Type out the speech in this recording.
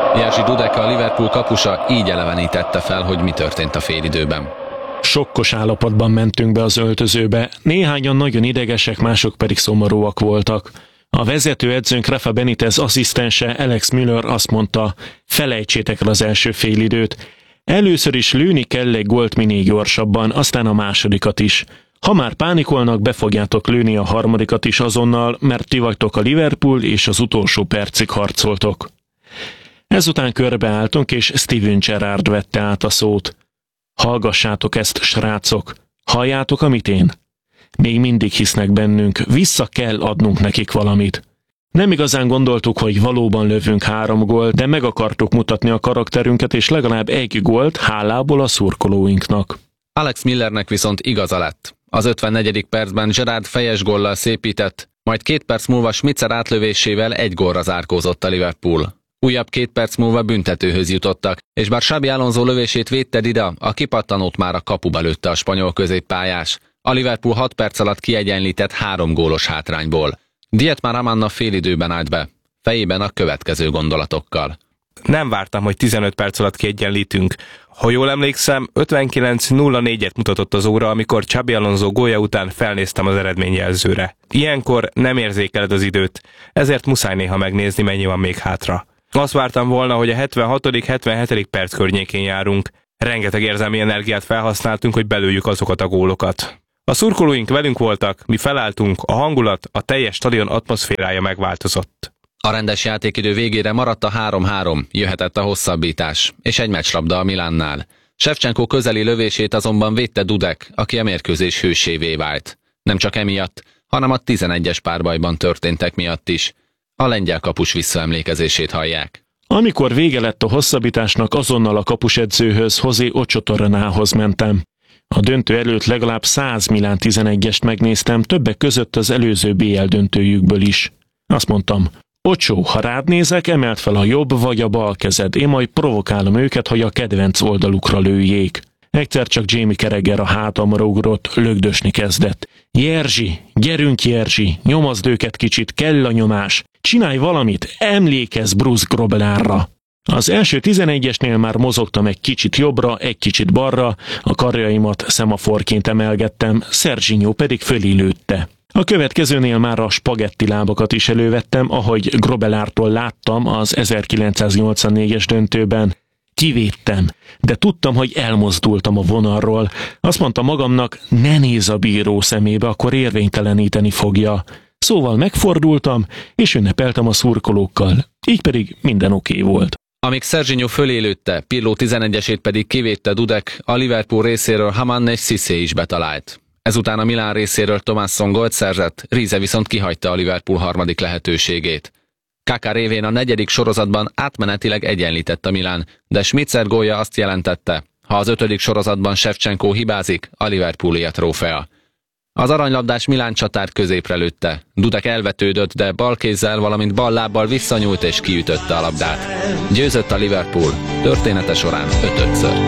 Jerzy Dudek, a Liverpool kapusa így elevenítette fel, hogy mi történt a félidőben. Sokkos állapotban mentünk be az öltözőbe, néhányan nagyon idegesek, mások pedig szomorúak voltak. A vezetőedzőnk Rafa Benitez asszisztense Alex Müller azt mondta, felejtsétek el az első félidőt. Először is lőni kell egy gólt minél gyorsabban, aztán a másodikat is. Ha már pánikolnak, be fogjátok lőni a harmadikat is azonnal, mert ti vagytok a Liverpool, és az utolsó percig harcoltok. Ezután körbeálltunk, és Steven Gerrard vette át a szót. Hallgassátok ezt, srácok! Halljátok, amit én? Még mindig hisznek bennünk, vissza kell adnunk nekik valamit. Nem igazán gondoltuk, hogy valóban lövünk 3 gólt, de meg akartuk mutatni a karakterünket, és legalább 1 gólt hálából a szurkolóinknak. Alex Millernek viszont igaza lett. Az 54. percben Gerrard fejes góllal szépített, majd 2 perc múlva Schmitzer átlövésével 1 gólra zárkózott a Liverpool. Újabb 2 perc múlva büntetőhöz jutottak, és bár Xabi Alonso lövését védte Dida, a kipattanót már a kapuba lőtte a spanyol középpályás. A Liverpool 6 perc alatt kiegyenlített 3 gólos hátrányból. Dietmar Hamann a félidőben állt be, fejében a következő gondolatokkal. Nem vártam, hogy 15 perc alatt kiegyenlítünk. Ha jól emlékszem, 59:04-et mutatott az óra, amikor Xabi Alonso gólja után felnéztem az eredményjelzőre. Ilyenkor nem érzékeled az időt, ezért muszáj néha megnézni, mennyi van még hátra. Azt vártam volna, hogy a 76.-77. perc környékén járunk. Rengeteg érzelmi energiát felhasználtunk, hogy belőjük azokat a gólokat. A szurkolóink velünk voltak, mi felálltunk, a hangulat, a teljes stadion atmoszférája megváltozott. A rendes játékidő végére maradt a 3-3, jöhetett a hosszabbítás, és egy meccslabda a Milánnál. Shevchenko közeli lövését azonban védte Dudek, aki a mérkőzés hősévé vált. Nem csak emiatt, hanem a 11-es párbajban történtek miatt is. A lengyel kapus visszaemlékezését hallják. Amikor vége lett a hosszabbításnak, azonnal a kapusedzőhöz, José Ocho Torrenához mentem. A döntő előtt legalább 100 Milán 11-est megnéztem, többek között az előző BL döntőjükből is. Azt mondtam, Ocho, ha rád nézek, emeld fel a jobb vagy a bal kezed, én majd provokálom őket, hogy a kedvenc oldalukra lőjék. Egyszer csak Jamie Carragher a hátamra ugrott, lögdösni kezdett. Jerzy, gyerünk Jerzy, nyomazd őket kicsit, kell a nyomás. Csinálj valamit, emlékezz Bruce Grobbelaarra. Az első 11-esnél már mozogtam egy kicsit jobbra, egy kicsit balra, a karjaimat szemaforként emelgettem, Serginho pedig fölé lőtte. A következőnél már a spagetti lábakat is elővettem, ahogy Grobbelaartól láttam az 1984-es döntőben. Kivédtem, de tudtam, hogy elmozdultam a vonalról. Azt mondta magamnak, ne nézz a bíró szemébe, akkor érvényteleníteni fogja. Szóval megfordultam, és ünnepeltem a szurkolókkal. Így pedig minden oké volt. Amíg Serginho fölé lőtte, Pirlo 11-esét pedig kivédte Dudek, a Liverpool részéről Hamann és Cissé is betalált. Ezután a Milán részéről Thomasson gólt szerzett, Riise viszont kihagyta a Liverpool harmadik lehetőségét. Kaká révén a 4. sorozatban átmenetileg egyenlített a Milán, de Schmitzer gólja azt jelentette, ha az 5. sorozatban Shevchenko hibázik, a Liverpool a trófea. Az aranylabdás Milán csatárt középre lőtte. Dudek elvetődött, de balkézzel, valamint ballábbal visszanyúlt és kiütötte a labdát. Győzött a Liverpool, története során 5-ször.